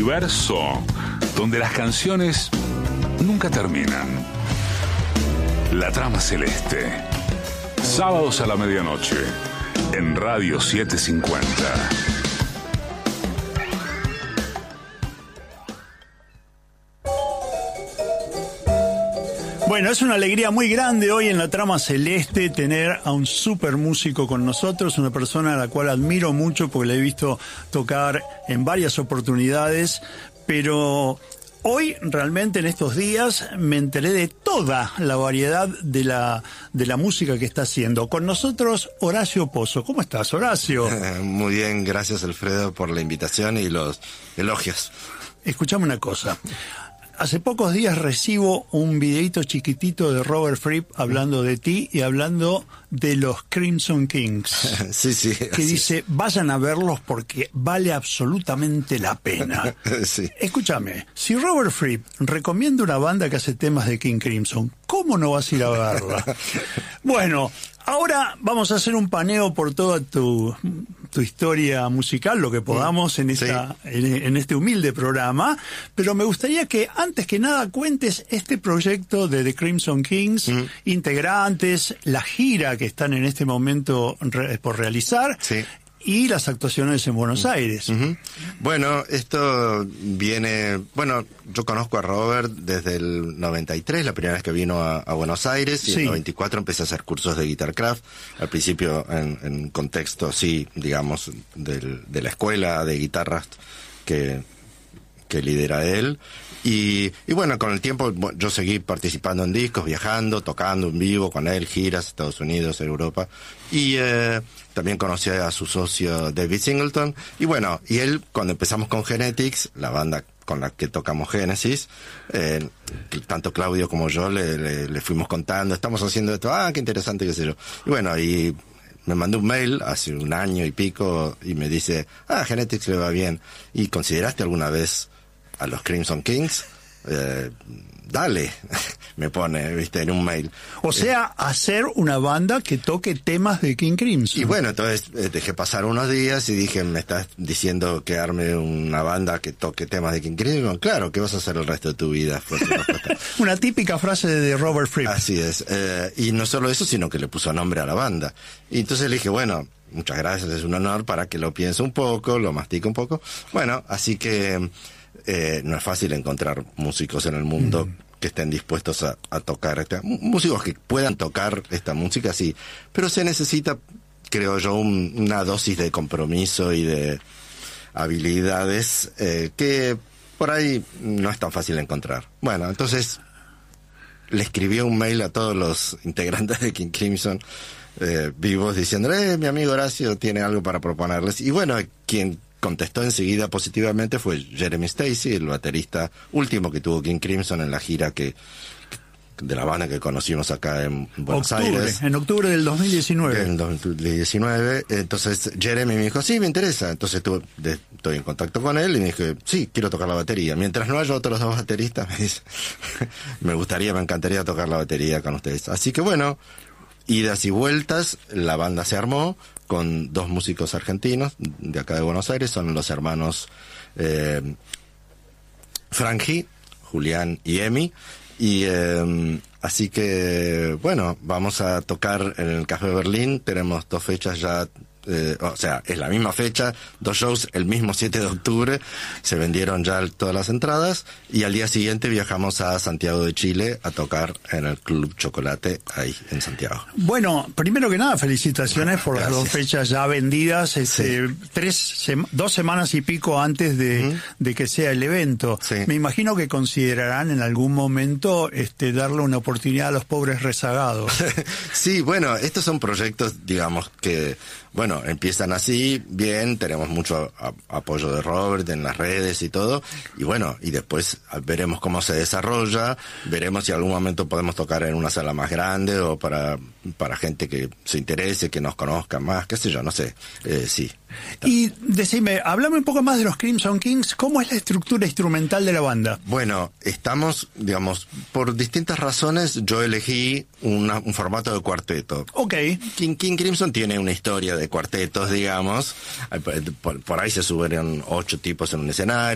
universo donde las canciones nunca terminan. La Trama Celeste. Sábados a la medianoche en Radio 750. Bueno, es una alegría muy grande hoy en La Trama Celeste tener a un súper músico con nosotros, una persona a la cual admiro mucho porque le he visto tocar en varias oportunidades, pero hoy realmente en estos días me enteré de toda la variedad de la música que está haciendo. Con nosotros Horacio Pozo. ¿Cómo estás, Horacio? Muy bien, gracias Alfredo por la invitación y los elogios. Escuchame una cosa. Hace pocos días recibo un videito chiquitito de Robert Fripp hablando de ti y hablando de los Crimson Kings. Sí. Que dice, vayan a verlos porque vale absolutamente la pena. Sí. Escúchame, si Robert Fripp recomienda una banda que hace temas de King Crimson, ¿cómo no vas a ir a verla? Bueno, ahora vamos a hacer un paneo por toda tu historia musical, lo que podamos en este humilde programa, pero me gustaría que antes que nada cuentes este proyecto de The Crimson Kings, integrantes, la gira que están en este momento por realizar, y las actuaciones en Buenos Aires. Bueno, esto viene... Bueno, yo conozco a Robert desde el 93, la primera vez que vino a Buenos Aires, y en el 94 empecé a hacer cursos de Guitarcraft, al principio en contexto, digamos, de la escuela de guitarras que lidera él. Y bueno, con el tiempo yo seguí participando en discos, viajando, tocando en vivo con él, giras, Estados Unidos, Europa. Y también conocí a su socio David Singleton. Y bueno, y él, cuando empezamos con Genetics, la banda con la que tocamos Genesis, tanto Claudio como yo le fuimos contando, estamos haciendo esto, qué interesante, qué sé yo. Y bueno, y me mandó un mail hace un año y pico y me dice, Genetics le va bien. ¿Y consideraste alguna vez a los Crimson Kings? Dale, me pone, en un mail. O sea, hacer una banda que toque temas de King Crimson. Y bueno, entonces dejé pasar unos días y dije, ¿me estás diciendo que arme una banda que toque temas de King Crimson? Claro, ¿qué vas a hacer el resto de tu vida? Una típica frase de Robert Fripp. Así es. Y no solo eso, sino que le puso nombre a la banda. Y entonces le dije, bueno, muchas gracias, es un honor, para que lo piense un poco, lo mastique un poco. Bueno, así que... no es fácil encontrar músicos en el mundo que estén dispuestos a tocar músicos que puedan tocar esta música, sí, pero se necesita, creo yo, una dosis de compromiso y de habilidades que por ahí no es tan fácil encontrar. Bueno, entonces le escribí un mail a todos los integrantes de King Crimson vivos diciendo, mi amigo Horacio tiene algo para proponerles. Y bueno, quien contestó enseguida positivamente fue Jeremy Stacey, el baterista último que tuvo King Crimson en la gira de la banda que conocimos acá en Buenos Aires. En octubre del 2019. En 2019. Entonces Jeremy me dijo, sí, me interesa. Entonces estoy en contacto con él y me dije, sí, quiero tocar la batería. Mientras no haya otros dos bateristas, me dice, me encantaría tocar la batería con ustedes. Así que bueno, idas y vueltas, la banda se armó con dos músicos argentinos de acá de Buenos Aires, son los hermanos Franji, Julián y Emi, y así que bueno, vamos a tocar en el Café Berlín, tenemos 2 fechas ya, o sea, es la misma fecha, 2 shows el mismo 7 de octubre, se vendieron ya todas las entradas, y al día siguiente viajamos a Santiago de Chile a tocar en el Club Chocolate, ahí en Santiago. Bueno, primero que nada, felicitaciones por las 2 fechas ya vendidas, 2 semanas y pico antes de que sea el evento. Sí. Me imagino que considerarán en algún momento darle una oportunidad a los pobres rezagados. Sí, bueno, estos son proyectos, digamos, que bueno, empiezan así, bien, tenemos mucho apoyo de Robert en las redes y todo, y bueno, y después veremos cómo se desarrolla, veremos si en algún momento podemos tocar en una sala más grande o para gente que se interese, que nos conozca más, qué sé yo, no sé, sí. Y decime, háblame un poco más de los Crimson Kings, ¿cómo es la estructura instrumental de la banda? Bueno, estamos, digamos, por distintas razones, yo elegí un formato de cuarteto. Ok. King Crimson tiene una historia de cuartetos, digamos, por ahí se subieron 8 tipos en un escenario,